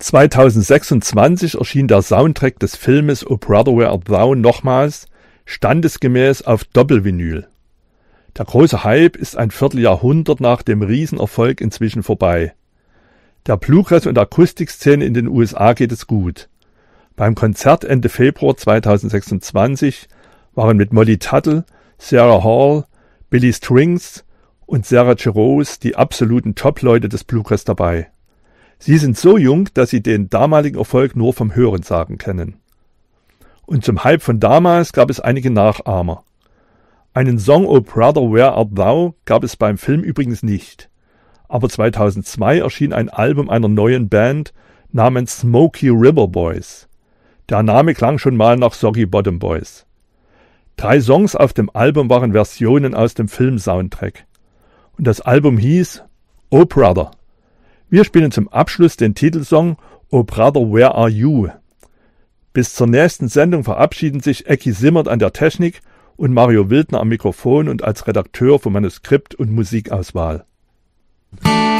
2026 erschien der Soundtrack des Filmes O Brother Where Art Thou nochmals, standesgemäß auf Doppelvinyl. Der große Hype ist ein Vierteljahrhundert nach dem Riesenerfolg inzwischen vorbei. Der Bluegrass- und Akustikszene in den USA geht es gut. Beim Konzert Ende Februar 2026 waren mit Molly Tuttle, Sarah Hall, Billy Strings und Sarah Jarosz die absoluten Top-Leute des Bluegrass dabei. Sie sind so jung, dass sie den damaligen Erfolg nur vom Hörensagen kennen. Und zum Hype von damals gab es einige Nachahmer. Einen Song O Brother Where Art Thou gab es beim Film übrigens nicht. Aber 2002 erschien ein Album einer neuen Band namens Smoky River Boys. Der Name klang schon mal nach Soggy Bottom Boys. 3 Songs auf dem Album waren Versionen aus dem Film-Soundtrack. Und das Album hieß O Brother. Wir spielen zum Abschluss den Titelsong O Brother Where Are You? Bis zur nächsten Sendung verabschieden sich Ecki Simmert an der Technik und Mario Wildner am Mikrofon und als Redakteur für Manuskript und Musikauswahl.